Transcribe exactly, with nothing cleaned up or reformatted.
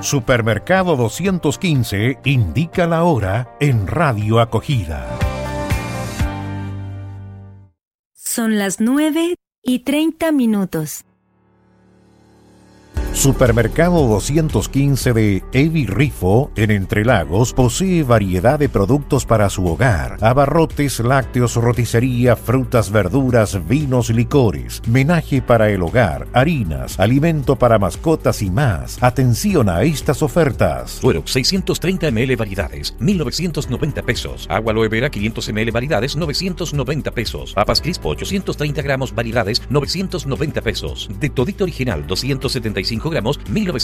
Supermercado doscientos quince indica la hora en Radio Acogida. Son las nueve y treinta minutos. Supermercado doscientos quince de Evi Rifo, en Entre Lagos, posee variedad de productos para su hogar: abarrotes, lácteos, roticería, frutas, verduras, vinos, licores, menaje para el hogar, harinas, alimento para mascotas y más. Atención a estas ofertas. Suero seiscientos treinta mililitros variedades, mil novecientos noventa pesos. Agua aloe vera quinientos mililitros variedades, novecientos noventa pesos. Papas Crispo ochocientos treinta gramos variedades, novecientos noventa pesos. De Todito Original doscientos setenta y cinco gramos, mil novecientos